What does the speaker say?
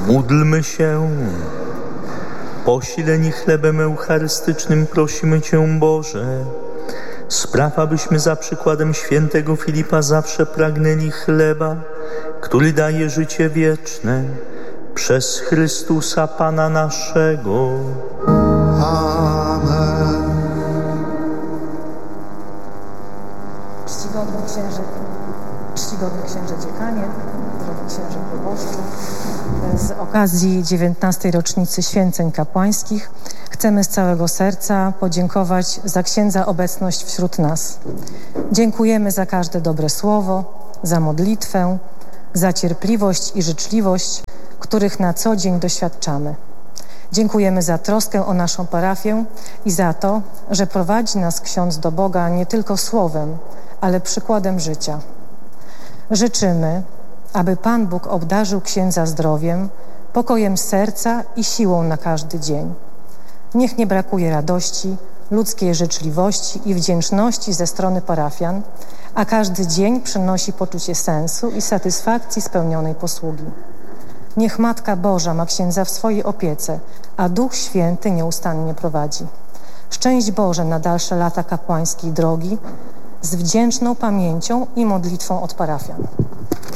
Módlmy się. Posileni chlebem eucharystycznym prosimy Cię, Boże, spraw, abyśmy za przykładem świętego Filipa zawsze pragnęli chleba, który daje życie wieczne, przez Chrystusa Pana naszego. Amen. Czcigodny księże dziekanie, drogi księże proboszczu, z okazji 19. rocznicy święceń kapłańskich chcemy z całego serca podziękować za księdza obecność wśród nas. Dziękujemy za każde dobre słowo, za modlitwę, za cierpliwość i życzliwość, których na co dzień doświadczamy. Dziękujemy za troskę o naszą parafię i za to, że prowadzi nas ksiądz do Boga nie tylko słowem, ale przykładem życia. Życzymy, aby Pan Bóg obdarzył księdza zdrowiem, pokojem serca i siłą na każdy dzień. Niech nie brakuje radości, ludzkiej życzliwości i wdzięczności ze strony parafian, a każdy dzień przynosi poczucie sensu i satysfakcji spełnionej posługi. Niech Matka Boża ma księdza w swojej opiece, a Duch Święty nieustannie prowadzi. Szczęść Boże na dalsze lata kapłańskiej drogi z wdzięczną pamięcią i modlitwą od parafian.